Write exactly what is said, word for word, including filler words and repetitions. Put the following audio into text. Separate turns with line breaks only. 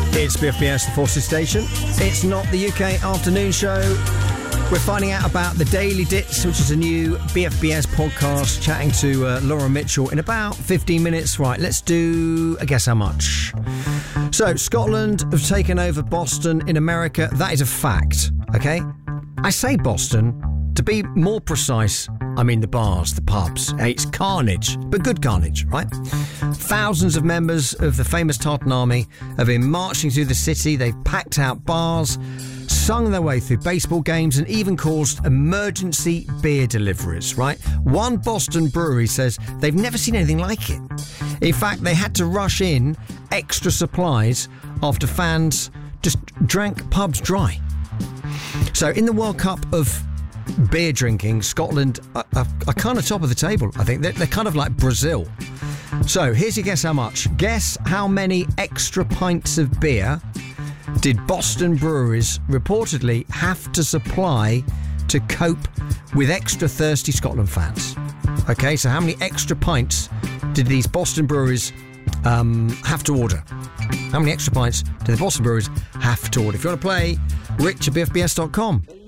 It's B F B S, the Forces Station. It's not the U K afternoon show. We're finding out about the Daily Dits, which is a new B F B S podcast, chatting to uh, Laura Mitchell in about fifteen minutes. Right, let's do a guess how much. So, Scotland have taken over Boston in America. That is a fact, okay? I say Boston. To be more precise, I mean the bars, the pubs. It's carnage, but good carnage, right? Thousands of members of the famous Tartan Army have been marching through the city. They've packed out bars, sung their way through baseball games, and even caused emergency beer deliveries, right? One Boston brewery says they've never seen anything like it. In fact, they had to rush in extra supplies after fans just drank pubs dry. So in the World Cup of beer drinking, Scotland are, are, are kind of top of the table, I think. They're, they're kind of like Brazil. So here's your guess how much. Guess how many extra pints of beer did Boston breweries reportedly have to supply to cope with extra thirsty Scotland fans? Okay, so how many extra pints did these Boston breweries um, have to order? How many extra pints did the Boston breweries have to order? If you want to play, rich at b f b s dot com.